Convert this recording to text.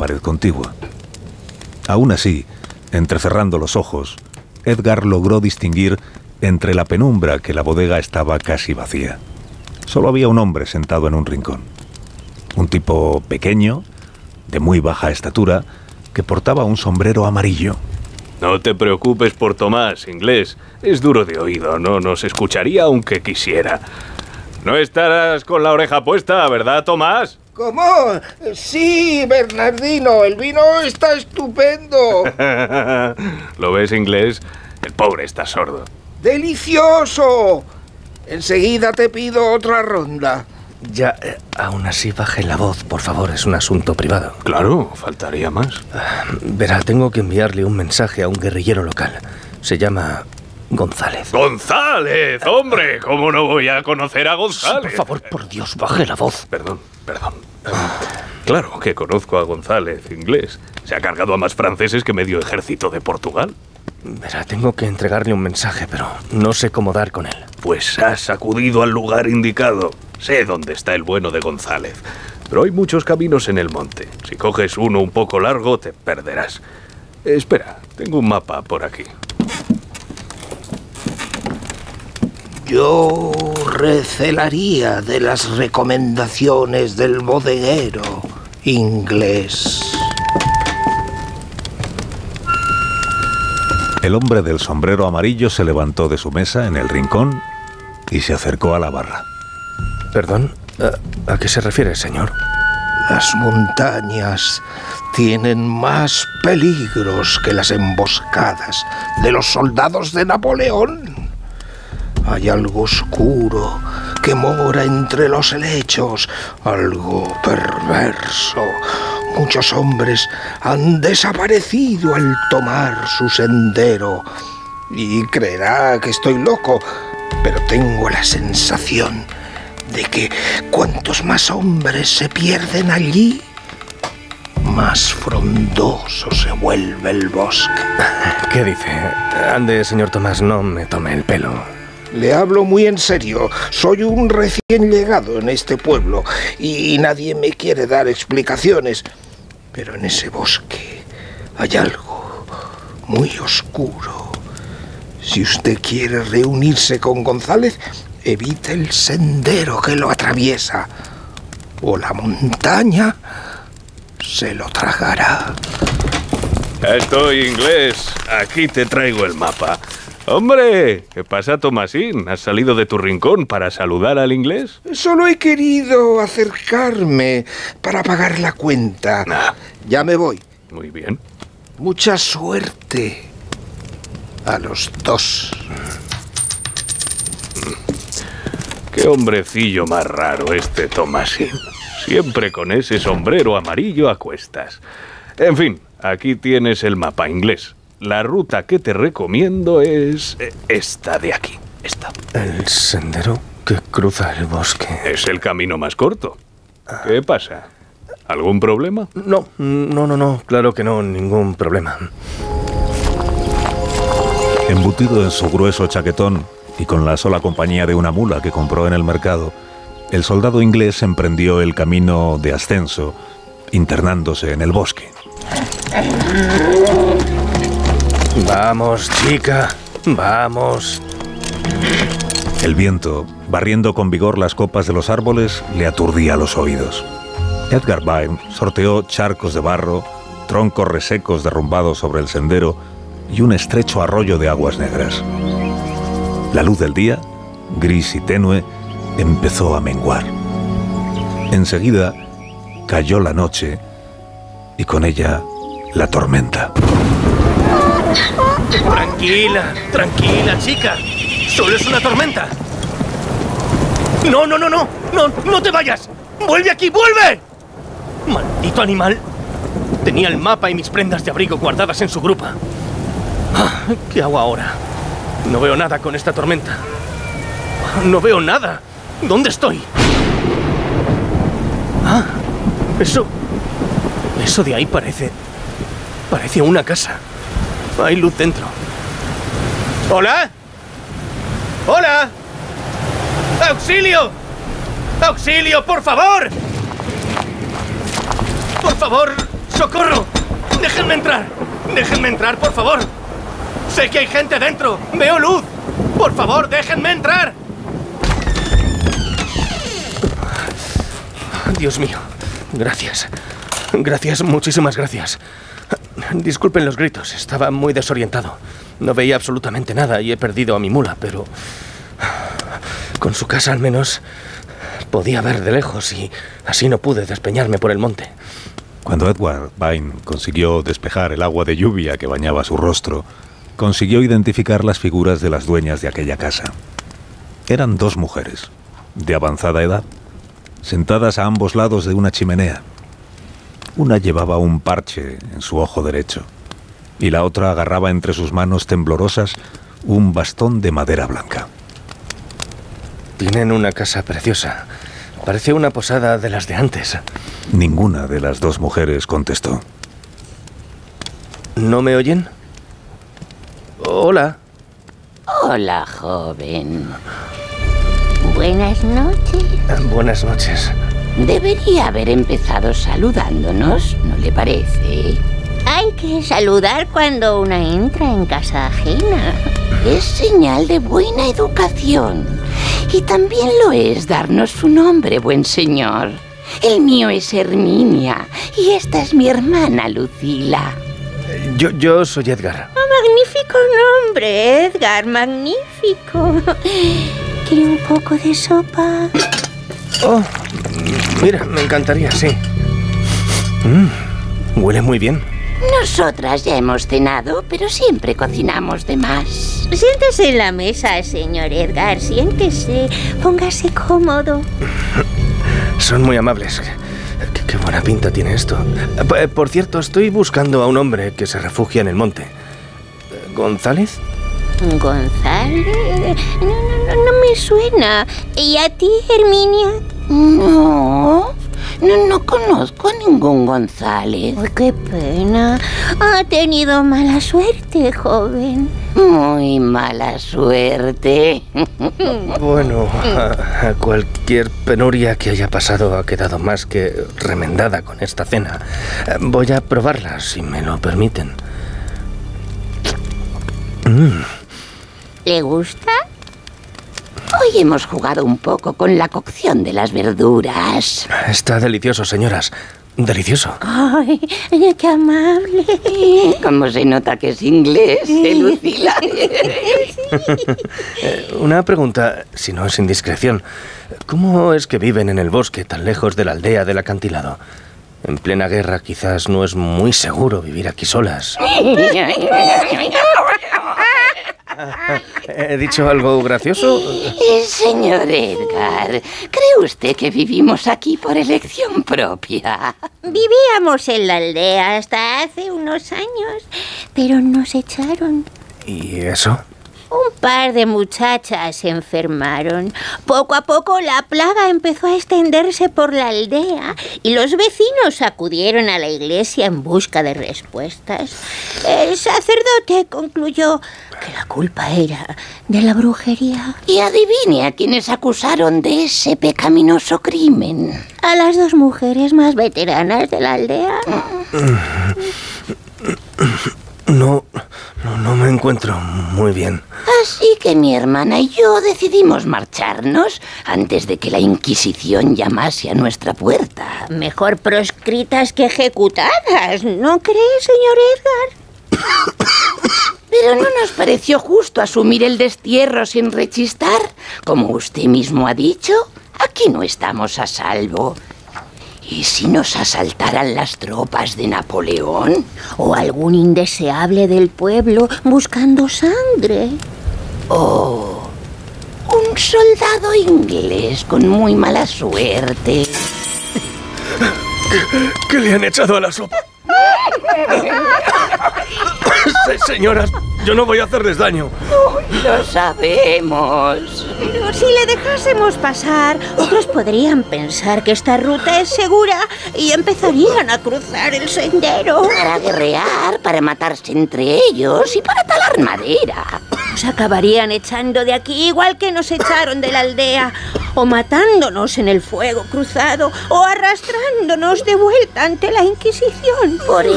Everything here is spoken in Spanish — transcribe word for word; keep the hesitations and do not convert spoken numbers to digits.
pared contigua. Aún así, entrecerrando los ojos, Edgar logró distinguir entre la penumbra que la bodega estaba casi vacía. Solo había un hombre sentado en un rincón. Un tipo pequeño, de muy baja estatura, que portaba un sombrero amarillo. No te preocupes por Tomás, inglés. Es duro de oído, no nos escucharía aunque quisiera. No estarás con la oreja puesta, ¿verdad, Tomás? ¿Cómo? Sí, Bernardino, el vino está estupendo. ¿Lo ves, inglés? El pobre está sordo. ¡Delicioso! Enseguida te pido otra ronda. Ya, eh, aún así baje la voz, por favor, es un asunto privado. Claro, faltaría más. Ah, verá, tengo que enviarle un mensaje a un guerrillero local. Se llama González. ¡González! ¡Hombre! ¿Cómo no voy a conocer a González? Por favor, por Dios, baje la voz. Perdón, perdón. Claro que conozco a González, inglés. Se ha cargado a más franceses que medio ejército de Portugal. Verá, tengo que entregarle un mensaje, pero no sé cómo dar con él. Pues has acudido al lugar indicado. Sé dónde está el bueno de González. Pero hay muchos caminos en el monte. Si coges uno un poco largo, te perderás. Espera, tengo un mapa por aquí. Yo recelaría de las recomendaciones del bodeguero inglés. El hombre del sombrero amarillo se levantó de su mesa en el rincón y se acercó a la barra. Perdón, ¿a, a qué se refiere, señor? Las montañas tienen más peligros que las emboscadas de los soldados de Napoleón. Hay algo oscuro que mora entre los helechos, algo perverso. Muchos hombres han desaparecido al tomar su sendero. Y creerá que estoy loco, pero tengo la sensación de que cuantos más hombres se pierden allí, más frondoso se vuelve el bosque. ¿Qué dice? Ande, señor Tomás, no me tome el pelo. Le hablo muy en serio. Soy un recién llegado en este pueblo y nadie me quiere dar explicaciones. Pero en ese bosque hay algo muy oscuro. Si usted quiere reunirse con González, evite el sendero que lo atraviesa, o la montaña se lo tragará. Estoy, inglés. Aquí te traigo el mapa. ¡Hombre! ¿Qué pasa, Tomasín? ¿Has salido de tu rincón para saludar al inglés? Solo he querido acercarme para pagar la cuenta. Ah. Ya me voy. Muy bien. Mucha suerte a los dos. Qué hombrecillo más raro este Tomasín. Siempre con ese sombrero amarillo a cuestas. En fin, aquí tienes el mapa, inglés. La ruta que te recomiendo es esta de aquí, esta. El sendero que cruza el bosque. Es el camino más corto. ¿Qué pasa? ¿Algún problema? No, no, no, no, claro que no, ningún problema. Embutido en su grueso chaquetón y con la sola compañía de una mula que compró en el mercado, el soldado inglés emprendió el camino de ascenso, internándose en el bosque. Vamos, chica, vamos. El viento, barriendo con vigor las copas de los árboles, le aturdía los oídos. Edgar Byrne sorteó charcos de barro, troncos resecos derrumbados sobre el sendero y un estrecho arroyo de aguas negras. La luz del día, gris y tenue, empezó a menguar. Enseguida cayó la noche y con ella la tormenta. Tranquila, tranquila, chica. Solo es una tormenta. No, no, no, no. No, no te vayas. ¡Vuelve aquí, vuelve! Maldito animal. Tenía el mapa y mis prendas de abrigo guardadas en su grupa. ¿Qué hago ahora? No veo nada con esta tormenta. No veo nada. ¿Dónde estoy? Ah, eso... Eso de ahí parece... Parece una casa. Hay luz dentro. ¿Hola? ¿Hola? ¡Auxilio! ¡Auxilio, por favor! Por favor, ¡Socorro! ¡Déjenme entrar! ¡Déjenme entrar, por favor! ¡Sé que hay gente dentro! ¡Veo luz! ¡Por favor, déjenme entrar! Dios mío. Gracias. Gracias, muchísimas gracias. Disculpen los gritos, estaba muy desorientado. No veía absolutamente nada y he perdido a mi mula, pero... con su casa al menos podía ver de lejos y así no pude despeñarme por el monte. Cuando Edward Vine consiguió despejar el agua de lluvia que bañaba su rostro, consiguió identificar las figuras de las dueñas de aquella casa. Eran dos mujeres, de avanzada edad, sentadas a ambos lados de una chimenea. Una llevaba un parche en su ojo derecho y la otra agarraba entre sus manos temblorosas un bastón de madera blanca. Tienen una casa preciosa. Parece una posada de las de antes. Ninguna de las dos mujeres contestó. ¿No me oyen? Hola. Hola, joven. Buenas noches. Buenas noches. Debería haber empezado saludándonos, ¿no le parece? Hay que saludar cuando una entra en casa ajena. Es señal de buena educación. Y también lo es darnos su nombre, buen señor. El mío es Herminia y esta es mi hermana Lucila. Yo, yo soy Edgar. Oh, magnífico nombre, Edgar, magnífico. ¿Quiere un poco de sopa? Oh, mira, me encantaría, sí. Mm, huele muy bien. Nosotras ya hemos cenado, pero siempre cocinamos de más. Siéntese en la mesa, señor Edgar, siéntese. Póngase cómodo. Son muy amables. Qué, qué buena pinta tiene esto. Por cierto, estoy buscando a un hombre que se refugia en el monte. ¿González? ¿González? No, no, no, no me suena. ¿Y a ti, Herminia? No, no, no conozco a ningún González. Ay, qué pena. Ha tenido mala suerte, joven. Muy mala suerte. Bueno, a, a cualquier penuria que haya pasado ha quedado más que remendada con esta cena. Voy a probarla, si me lo permiten. Mm. ¿Le gusta? Hoy hemos jugado un poco con la cocción de las verduras. Está delicioso, señoras. Delicioso. ¡Ay, qué amable! ¿Cómo se nota que es inglés, eh, Lucila? Una pregunta, si no es indiscreción. ¿Cómo es que viven en el bosque tan lejos de la aldea del acantilado? En plena guerra quizás no es muy seguro vivir aquí solas. ¿He dicho algo gracioso? Señor Edgar, ¿cree usted que vivimos aquí por elección propia? Vivíamos en la aldea hasta hace unos años, pero nos echaron. ¿Y eso? Un par de muchachas se enfermaron. Poco a poco la plaga empezó a extenderse por la aldea y los vecinos acudieron a la iglesia en busca de respuestas. El sacerdote concluyó que la culpa era de la brujería. Y adivine a quienes acusaron de ese pecaminoso crimen. A las dos mujeres más veteranas de la aldea. No, no, no me encuentro muy bien. Así que mi hermana y yo decidimos marcharnos antes de que la Inquisición llamase a nuestra puerta. Mejor proscritas que ejecutadas, ¿no cree, señor Edgar? Pero no nos pareció justo asumir el destierro sin rechistar. Como usted mismo ha dicho, aquí no estamos a salvo. ¿Y si nos asaltaran las tropas de Napoleón? ¿O algún indeseable del pueblo buscando sangre? ¿O un soldado inglés con muy mala suerte? ¿Qué, qué le han echado a la sopa? Señoras, yo no voy a hacerles daño. Uy, lo sabemos. Pero si le dejásemos pasar, otros podrían pensar que esta ruta es segura y empezarían a cruzar el sendero. Para guerrear, para matarse entre ellos y para talar madera. Nos acabarían echando de aquí igual que nos echaron de la aldea. o matándonos en el fuego cruzado, o arrastrándonos de vuelta ante la Inquisición. Por